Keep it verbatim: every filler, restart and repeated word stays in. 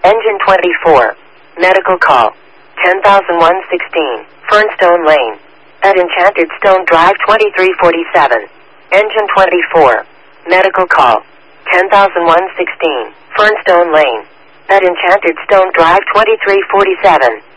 Engine twenty-four. Medical call. ten thousand one hundred sixteen. Fernstone Lane. At Enchanted Stone Drive twenty-three forty-seven. Engine twenty-four. Medical call. ten thousand one hundred sixteen. Fernstone Lane. At Enchanted Stone Drive twenty-three forty-seven.